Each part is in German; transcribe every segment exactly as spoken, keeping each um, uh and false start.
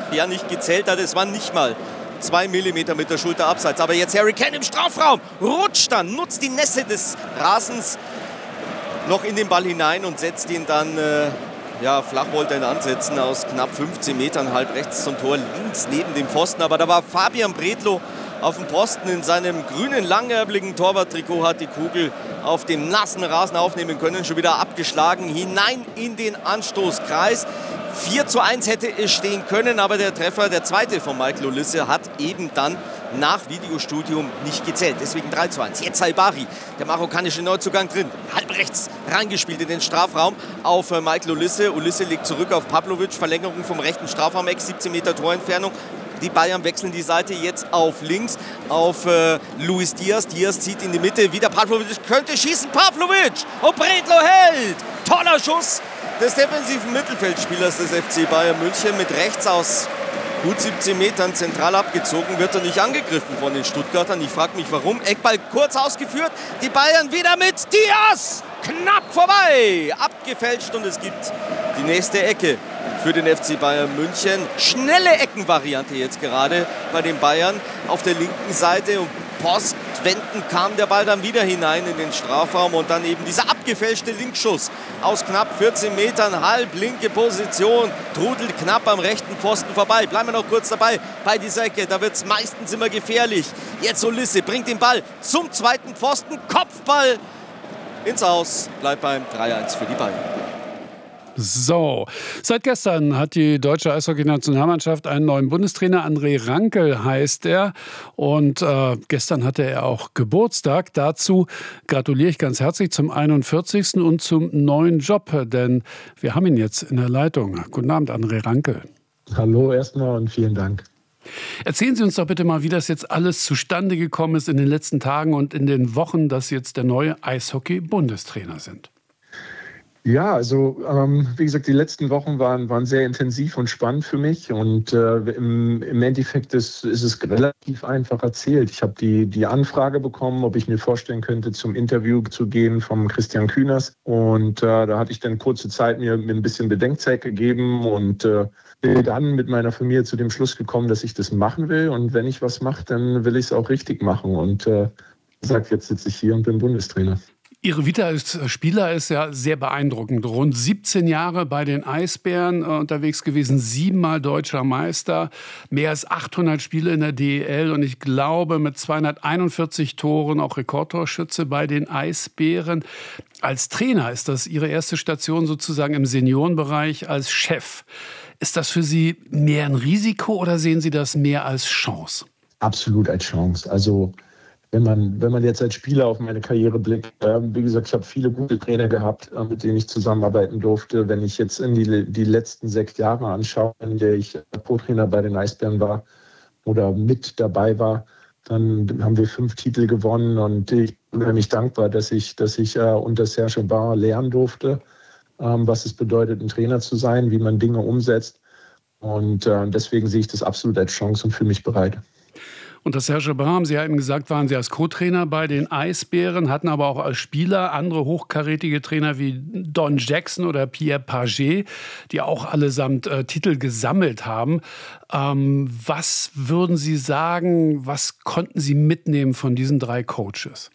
ja nicht gezählt hat. Es waren nicht mal zwei Millimeter mit der Schulter abseits. Aber jetzt Harry Kane im Strafraum, rutscht dann, nutzt die Nässe des Rasens noch in den Ball hinein und setzt ihn dann, äh, ja, flach wollte er ihn ansetzen, aus knapp fünfzehn Metern, halb rechts zum Tor, links neben dem Pfosten. Aber da war Fabian Bredlow auf dem Posten in seinem grünen, langärmeligen Torwarttrikot, hat die Kugel auf dem nassen Rasen aufnehmen können, schon wieder abgeschlagen, hinein in den Anstoßkreis. vier zu eins hätte es stehen können, aber der Treffer, der zweite von Michael Olise, hat eben dann nach Videostudium nicht gezählt. Deswegen drei zu eins. Jetzt Saibari, der marokkanische Neuzugang drin, halb rechts reingespielt in den Strafraum auf Michael Olise. Olise legt zurück auf Pavlovic, Verlängerung vom rechten Strafraum-Eck, siebzehn Meter Torentfernung. Die Bayern wechseln die Seite jetzt auf links, auf äh, Luis Diaz. Diaz zieht in die Mitte, wieder Pavlovic, könnte schießen, Pavlovic! Und Bredlow hält! Toller Schuss des defensiven Mittelfeldspielers des F C Bayern München, mit rechts aus gut siebzehn Metern zentral abgezogen, wird er nicht angegriffen von den Stuttgartern. Ich frage mich warum. Eckball kurz ausgeführt, die Bayern wieder mit Diaz! Knapp vorbei! Abgefälscht und es gibt die nächste Ecke für den F C Bayern München. Schnelle Eckenvariante jetzt gerade bei den Bayern auf der linken Seite. Und postwendend kam der Ball dann wieder hinein in den Strafraum und dann eben dieser abgefälschte Linkschuss aus knapp vierzehn Metern, halb linke Position, trudelt knapp am rechten Pfosten vorbei. Bleiben wir noch kurz dabei bei dieser Ecke, da wird es meistens immer gefährlich. Jetzt Olise bringt den Ball zum zweiten Pfosten, Kopfball ins Aus, bleibt beim drei eins für die Bayern. So, seit gestern hat die deutsche Eishockey-Nationalmannschaft einen neuen Bundestrainer. André Rankel heißt er. Und äh, gestern hatte er auch Geburtstag. Dazu gratuliere ich ganz herzlich zum einundvierzigsten und zum neuen Job. Denn wir haben ihn jetzt in der Leitung. Guten Abend, André Rankel. Hallo erstmal und vielen Dank. Erzählen Sie uns doch bitte mal, wie das jetzt alles zustande gekommen ist in den letzten Tagen und in den Wochen, dass Sie jetzt der neue Eishockey-Bundestrainer sind. Ja, also ähm, wie gesagt, die letzten Wochen waren, waren sehr intensiv und spannend für mich und äh, im, im Endeffekt ist, ist es relativ einfach erzählt. Ich habe die, die Anfrage bekommen, ob ich mir vorstellen könnte, zum Interview zu gehen vom Christian Kühners und äh, da hatte ich dann kurze Zeit mir, mir ein bisschen Bedenkzeit gegeben und äh, bin dann mit meiner Familie zu dem Schluss gekommen, dass ich das machen will und wenn ich was mache, dann will ich es auch richtig machen und äh, wie gesagt, jetzt sitze ich hier und bin Bundestrainer. Ihre Vita als Spieler ist ja sehr beeindruckend. Rund siebzehn Jahre bei den Eisbären äh, unterwegs gewesen, siebenmal deutscher Meister, mehr als achthundert Spiele in der D E L und ich glaube mit zweihunderteinundvierzig Toren auch Rekordtorschütze bei den Eisbären. Als Trainer ist das Ihre erste Station sozusagen im Seniorenbereich als Chef. Ist das für Sie mehr ein Risiko oder sehen Sie das mehr als Chance? Absolut als Chance. Also Wenn man, wenn man jetzt als Spieler auf meine Karriere blickt, äh, wie gesagt, ich habe viele gute Trainer gehabt, äh, mit denen ich zusammenarbeiten durfte. Wenn ich jetzt in die, die letzten sechs Jahre anschaue, in der ich Co-Trainer bei den Eisbären war oder mit dabei war, dann haben wir fünf Titel gewonnen und ich bin unheimlich dankbar, dass ich, dass ich äh, unter Serge Barr lernen durfte, ähm, was es bedeutet, ein Trainer zu sein, wie man Dinge umsetzt. Und äh, deswegen sehe ich das absolut als Chance und fühle mich bereit. Und das Serge Barr, haben Sie ja eben gesagt, waren Sie als Co-Trainer bei den Eisbären, hatten aber auch als Spieler andere hochkarätige Trainer wie Don Jackson oder Pierre Pagé, die auch allesamt äh, Titel gesammelt haben. Ähm, was würden Sie sagen, was konnten Sie mitnehmen von diesen drei Coaches?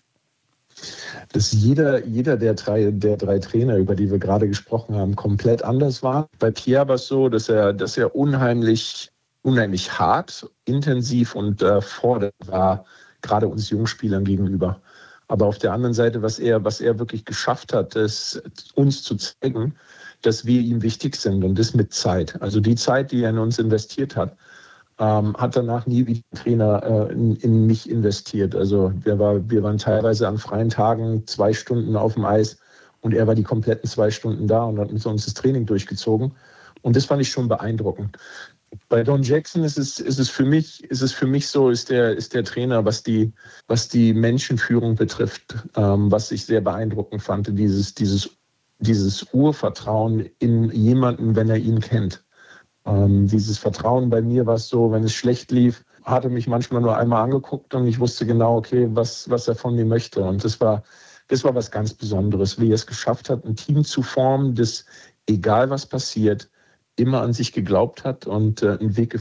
Dass jeder, jeder der drei, der drei Trainer, über die wir gerade gesprochen haben, komplett anders war. Bei Pierre war es so, dass er, dass er unheimlich unheimlich hart, intensiv und äh, fordernd war, gerade uns Jungspielern gegenüber. Aber auf der anderen Seite, was er, was er wirklich geschafft hat, ist uns zu zeigen, dass wir ihm wichtig sind und das mit Zeit. Also die Zeit, die er in uns investiert hat, ähm, hat danach nie wie Trainer äh, in, in mich investiert. Also wir, war, wir waren teilweise an freien Tagen zwei Stunden auf dem Eis und er war die kompletten zwei Stunden da und hat mit uns das Training durchgezogen. Und das fand ich schon beeindruckend. Bei Don Jackson ist es, ist es für mich, ist es für mich so, ist der, ist der Trainer, was die, was die Menschenführung betrifft, ähm, was ich sehr beeindruckend fand, dieses, dieses, dieses Urvertrauen in jemanden, wenn er ihn kennt. Ähm, dieses Vertrauen bei mir war es so, wenn es schlecht lief, hat er mich manchmal nur einmal angeguckt und ich wusste genau, okay, was, was er von mir möchte. Und das war, das war was ganz Besonderes, wie er es geschafft hat, ein Team zu formen, das, egal was passiert, immer an sich geglaubt hat und äh, einen Weg